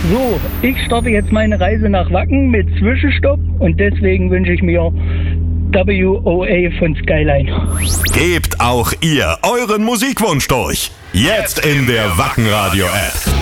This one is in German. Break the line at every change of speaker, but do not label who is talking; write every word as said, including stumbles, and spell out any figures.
So, ich starte jetzt meine Reise nach Wacken mit Zwischenstopp und deswegen wünsche ich mir W O A von Skyline.
Gebt auch ihr euren Musikwunsch durch. Jetzt in der Wacken Radio App.